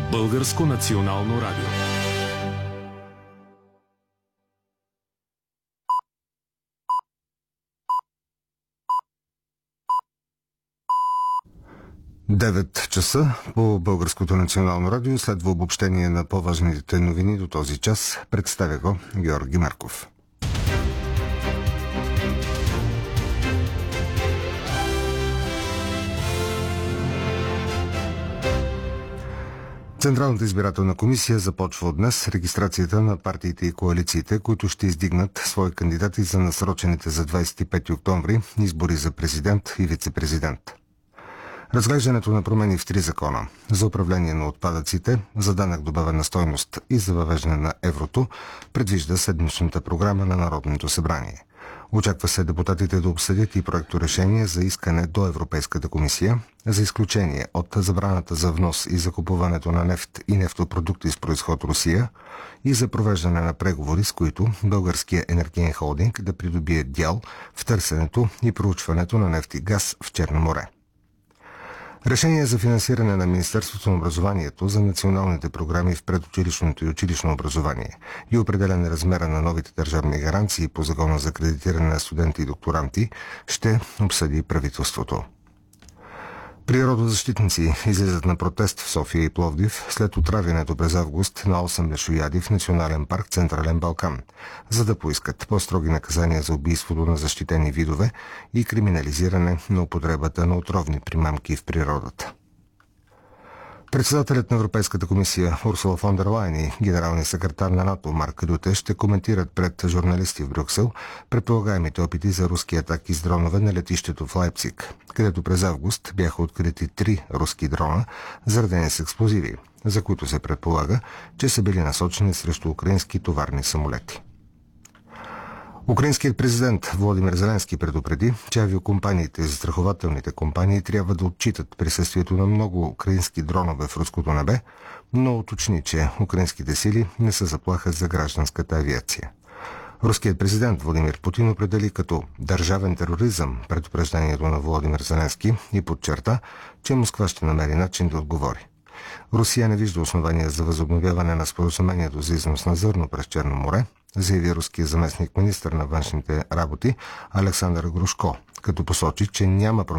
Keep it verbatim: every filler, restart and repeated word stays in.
Българско национално радио. девет часа по Българското национално радио следва обобщение на по-важните новини до този час. Представя го Георги Марков. Централната избирателна комисия започва от днес регистрацията на партиите и коалициите, които ще издигнат свои кандидати за насрочените за двадесет и пети октомври избори за президент и вице-президент. Разглеждането на промени в три закона за управление на отпадъците, за данък добавена стойност и за въвеждане на еврото предвижда седмичната програма на Народното събрание. Очаква се депутатите да обсъдят и проекторешение за искане до Европейската комисия за изключение от забраната за внос и закупуването на нефт и нефтопродукти с произход Русия и за провеждане на преговори, с които Българския енергиен холдинг да придобие дял в търсенето и проучването на нефт и газ в Черно море. Решение за финансиране на Министерството на образованието за националните програми в предучилищното и училищно образование и определен размера на новите държавни гаранции по Закона за кредитиране на студенти и докторанти ще обсъди правителството. Природозащитници излизат на протест в София и Пловдив след отравянето през август на осем лешояди в Национален парк Централен Балкан, за да поискат по-строги наказания за убийството на защитени видове и криминализиране на употребата на отровни примамки в природата. Председателят на Европейската комисия Урсула фон дер Лайен и генералният секретар на НАТО Марк Рюте ще коментират пред журналисти в Брюксел предполагаемите опити за руски атаки с дронове на летището в Лайпциг, където през август бяха открити три руски дрона, заредени с експлозиви, за които се предполага, че са били насочени срещу украински товарни самолети. Украинският президент Володимир Зеленски предупреди, че авиокомпаниите и застрахователните компании трябва да отчитат присъствието на много украински дронове в руското небе, но уточни, че украинските сили не са заплаха за гражданската авиация. Руският президент Владимир Путин определи като държавен тероризъм предупреждението на Володимир Зеленски и подчерта, че Москва ще намери начин да отговори. Русия не вижда основания за възобновяване на споразумението за износ на зърно през Черно море, заяви руския заместник министър на външните работи Александър Грушко, като посочи, че няма